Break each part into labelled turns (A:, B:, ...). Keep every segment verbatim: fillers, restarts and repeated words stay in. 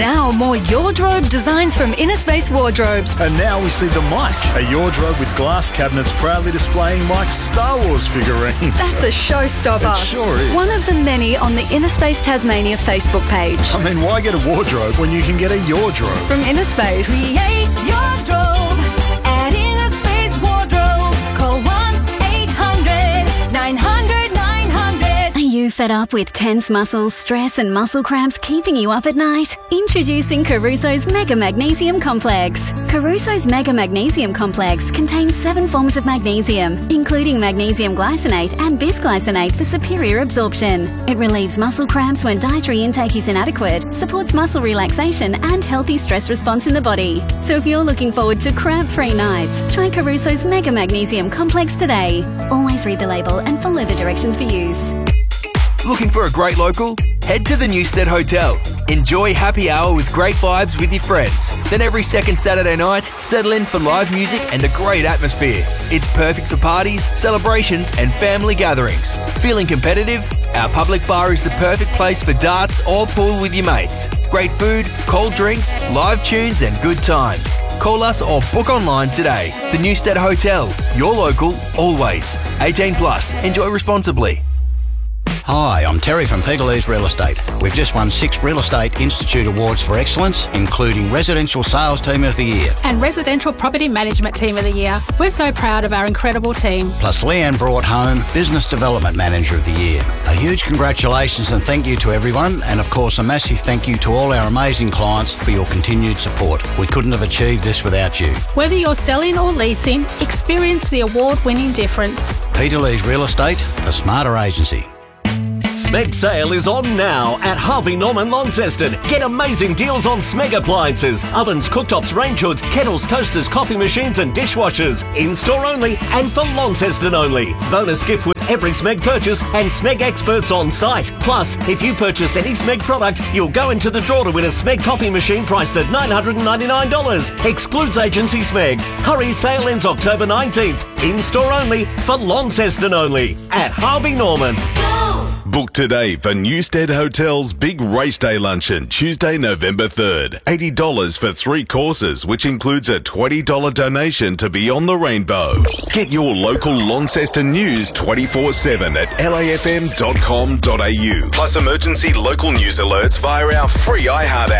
A: Now more Wardrobe designs from Inner Space Wardrobes.
B: And now we see the Mike, a wardrobe with glass cabinets proudly displaying Mike's Star Wars figurines.
A: That's a showstopper.
B: It sure is.
A: One of the many on the Inner Space Tasmania Facebook page.
B: I mean, why get a wardrobe when you can get a Wardrobe?
A: From Inner Space.
C: Create your wardrobe at Inner Space Wardrobes. Call one eight hundred nine hundred nine hundred.
D: Are you fed up with tense muscles, stress and muscle cramps keeping you up at night? Introducing Caruso's Mega Magnesium Complex. Caruso's Mega Magnesium Complex contains seven forms of magnesium, including magnesium glycinate and bisglycinate for superior absorption. It relieves muscle cramps when dietary intake is inadequate, supports muscle relaxation and healthy stress response in the body. So if you're looking forward to cramp-free nights, try Caruso's Mega Magnesium Complex today. Always read the label and follow the directions for use.
E: Looking for a great local? Head to the Newstead Hotel. Enjoy happy hour with great vibes with your friends. Then every second Saturday night, settle in for live music and a great atmosphere. It's perfect for parties, celebrations and family gatherings. Feeling competitive? Our public bar is the perfect place for darts or pool with your mates. Great food, cold drinks, live tunes and good times. Call us or book online today. The Newstead Hotel. Your local, always. eighteen plus. Enjoy responsibly.
F: Hi, I'm Terry from Peter Lee's Real Estate. We've just won six Real Estate Institute Awards for Excellence, including Residential Sales Team of the Year.
G: And Residential Property Management Team of the Year. We're so proud of our incredible team.
F: Plus Leanne brought home Business Development Manager of the Year. A huge congratulations and thank you to everyone, and of course a massive thank you to all our amazing clients for your continued support. We couldn't have achieved this without you.
G: Whether you're selling or leasing, experience the award-winning difference.
F: Peter Lee's Real Estate, the smarter agency.
H: Smeg sale is on now at Harvey Norman Launceston. Get amazing deals on Smeg appliances, ovens, cooktops, range hoods, kettles, toasters, coffee machines and dishwashers. In-store only and for Launceston only. Bonus gift with every Smeg purchase and Smeg experts on site. Plus, if you purchase any Smeg product, you'll go into the draw to win a Smeg coffee machine priced at nine hundred ninety-nine dollars. Excludes agency Smeg. Hurry, sale ends October nineteenth. In-store only for Launceston only at Harvey Norman.
I: Book today for Newstead Hotel's Big Race Day Luncheon, Tuesday, November third. eighty dollars for three courses, which includes a twenty dollars donation to Beyond the Rainbow. Get your local Launceston news twenty-four seven at L A F M dot com dot A U. Plus emergency local news alerts via our free iHeart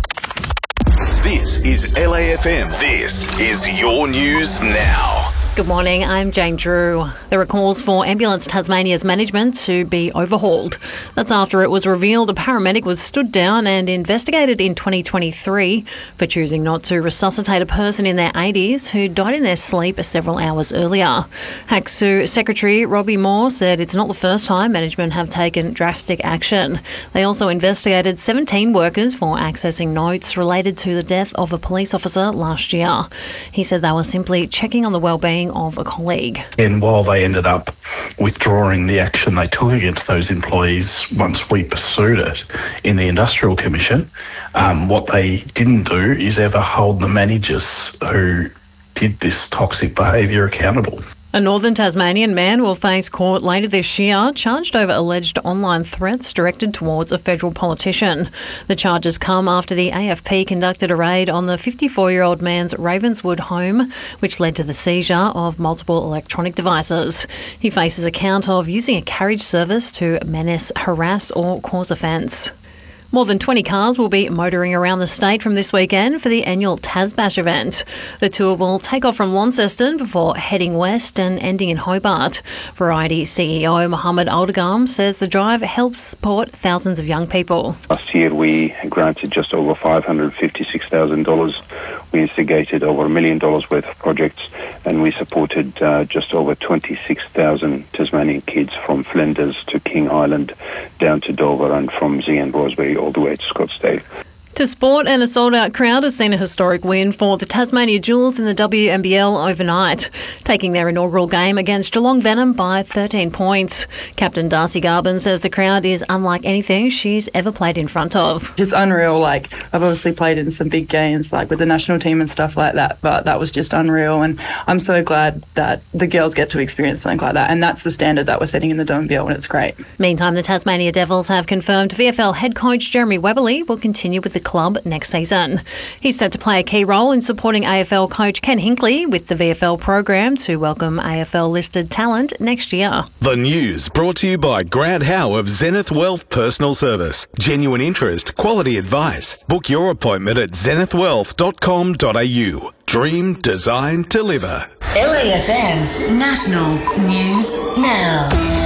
I: app. This is L A F M. This is your news now.
J: Good morning, I'm Jane Drew. There are calls for Ambulance Tasmania's management to be overhauled. That's after it was revealed a paramedic was stood down and investigated in twenty twenty-three for choosing not to resuscitate a person in their eighties who died in their sleep several hours earlier. HACSU Secretary Robbie Moore said it's not the first time management have taken drastic action. They also investigated seventeen workers for accessing notes related to the death of a police officer last year. He said they were simply checking on the wellbeing of a colleague.
K: And while they ended up withdrawing the action they took against those employees once we pursued it in the Industrial Commission, um, what they didn't do is ever hold the managers who did this toxic behaviour accountable.
J: A Northern Tasmanian man will face court later this year, charged over alleged online threats directed towards a federal politician. The charges come after the A F P conducted a raid on the fifty-four-year-old man's Ravenswood home, which led to the seizure of multiple electronic devices. He faces a count of using a carriage service to menace, harass or cause offence. More than twenty cars will be motoring around the state from this weekend for the annual Tasbash event. The tour will take off from Launceston before heading west and ending in Hobart. Variety C E O Mohammed Aldagam says the drive helps support thousands of young people.
L: Last year we granted just over five hundred fifty-six thousand dollars. We instigated over a million dollars worth of projects, and we supported uh, just over twenty-six thousand Tasmanian kids from Flinders to King Island down to Dover, and from Zian Rosebery all the way to Scottsdale.
J: To sport, and a sold-out crowd has seen a historic win for the Tasmania Jewels in the W N B L overnight, taking their inaugural game against Geelong Venom by thirteen points. Captain Darcy Garvin says the crowd is unlike anything she's ever played in front of.
M: It's unreal. Like, I've obviously played in some big games, like with the national team and stuff like that, but that was just unreal, and I'm so glad that the girls get to experience something like that, and that's the standard that we're setting in the W N B L, and it's great.
J: Meantime, the Tasmania Devils have confirmed V F L head coach Jeremy Webberley will continue with the club next season. He's set to play a key role in supporting A F L coach Ken Hinkley with the V F L program to welcome A F L-listed talent next year.
I: The news brought to you by Grant Howe of Zenith Wealth Personal Service. Genuine interest, quality advice. Book your appointment at zenith wealth dot com dot a u. Dream, design, deliver.
N: L A F M National News Now.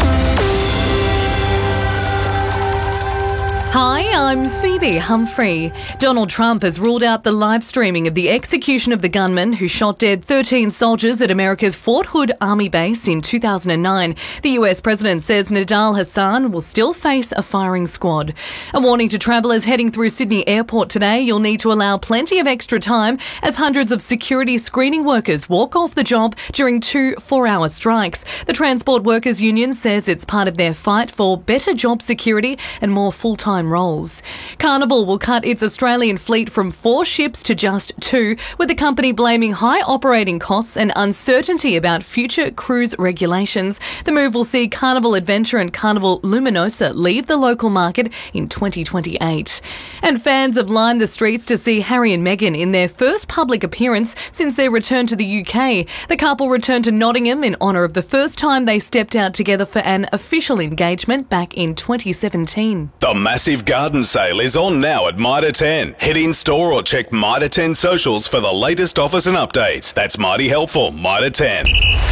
A: Hi, I'm Phoebe Humphrey. Donald Trump has ruled out the live streaming of the execution of the gunman who shot dead thirteen soldiers at America's Fort Hood Army Base in two thousand nine. The U S president says Nidal Hassan will still face a firing squad. A warning to travellers heading through Sydney Airport today: you'll need to allow plenty of extra time as hundreds of security screening workers walk off the job during two four-hour strikes. The Transport Workers Union says it's part of their fight for better job security and more full-time roles. Carnival will cut its Australian fleet from four ships to just two, with the company blaming high operating costs and uncertainty about future cruise regulations. The move will see Carnival Adventure and Carnival Luminosa leave the local market in twenty twenty-eight. And fans have lined the streets to see Harry and Meghan in their first public appearance since their return to the U K. The couple returned to Nottingham in honour of the first time they stepped out together for an official engagement back in twenty seventeen.
I: The massive garden sale is on now at Mitre ten. Head in store or check Mitre ten socials for the latest offers and updates. That's mighty helpful, Mitre ten.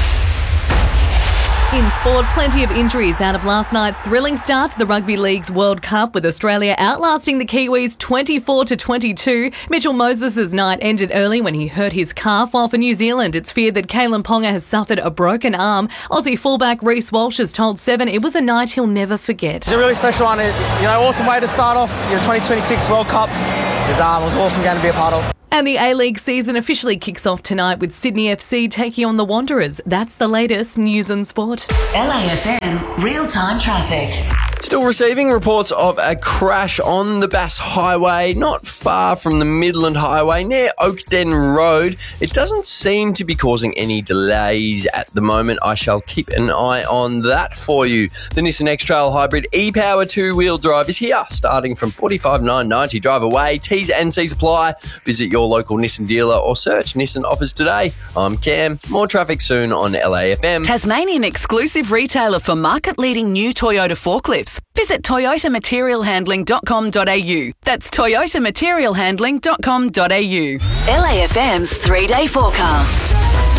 A: In sport, plenty of injuries out of last night's thrilling start to the Rugby League's World Cup, with Australia outlasting the Kiwis twenty-four to twenty-two. Mitchell Moses' night ended early when he hurt his calf, while for New Zealand it's feared that Kalen Ponga has suffered a broken arm. Aussie fullback Reece Walsh has told Seven it was a night he'll never forget.
O: It's a really special one. You know, awesome way to start off your twenty twenty-six World Cup. It was, um, it was an awesome game to be a part of.
A: And the A-League season officially kicks off tonight with Sydney F C taking on the Wanderers. That's the latest news and sport.
N: L A F M real-time traffic.
P: Still receiving reports of a crash on the Bass Highway, not far from the Midland Highway, near Oakden Road. It doesn't seem to be causing any delays at the moment. I shall keep an eye on that for you. The Nissan X-Trail Hybrid e-Power two-wheel drive is here, starting from forty-five thousand nine hundred ninety dollars. Drive away. T's and C's apply. Visit your local Nissan dealer or search Nissan offers today. I'm Cam. More traffic soon on L A F M.
Q: Tasmanian exclusive retailer for market-leading new Toyota forklifts. Visit toyota material handling dot com dot a u. That's toyota material handling dot com dot a u.
N: L A F M's three-day forecast.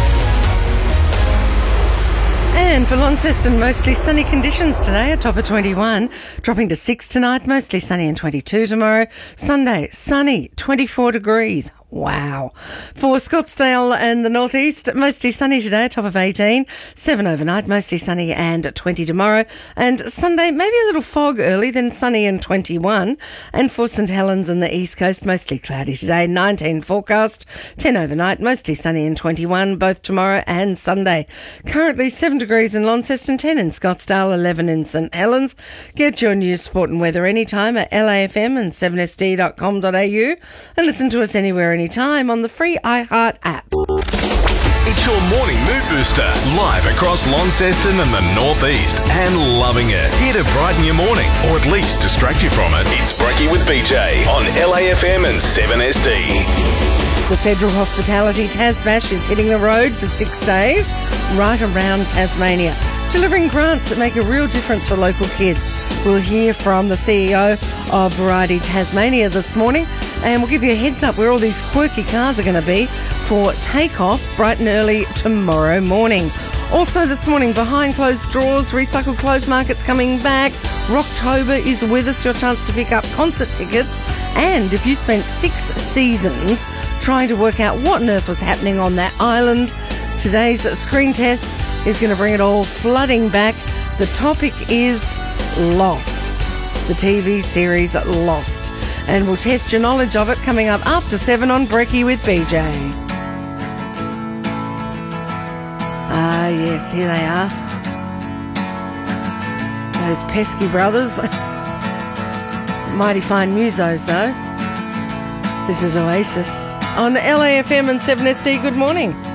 R: And for Launceston, mostly sunny conditions today, a top of twenty-one, dropping to six tonight, mostly sunny and twenty-two tomorrow. Sunday, sunny, twenty-four degrees. Wow. For Scottsdale and the northeast, mostly sunny today, top of eighteen, seven overnight, mostly sunny and twenty tomorrow. And Sunday, maybe a little fog early, then sunny and twenty-one. And for St Helens and the east coast, mostly cloudy today, nineteen forecast, ten overnight, mostly sunny and twenty-one, both tomorrow and Sunday. Currently seven degrees in Launceston, ten in Scottsdale, eleven in St Helens. Get your news, sport and weather anytime at L A F M and seven S D dot com dot a u and listen to us anywhere anytime on the free iHeart app.
I: It's your morning mood booster, live across Launceston and the northeast, and loving it. Here to brighten your morning, or at least distract you from it. It's Brekkie with B J on L A F M and seven S D.
R: The Federal Hospitality Tasbash is hitting the road for six days right around Tasmania, delivering grants that make a real difference for local kids. We'll hear from the C E O of Variety Tasmania this morning, and we'll give you a heads up where all these quirky cars are going to be for takeoff bright and early tomorrow morning. Also this morning, behind closed doors, recycled clothes market's coming back. Rocktober is with us, your chance to pick up concert tickets. And if you spent six seasons trying to work out what on earth was happening on that island, today's screen test is going to bring it all flooding back. The topic is Lost, the T V series Lost. And we'll test your knowledge of it coming up after seven on Brekkie with B J. Ah, yes, here they are. Those pesky brothers. Mighty fine musos, though. This is Oasis on L A F M and seven S D. Good morning.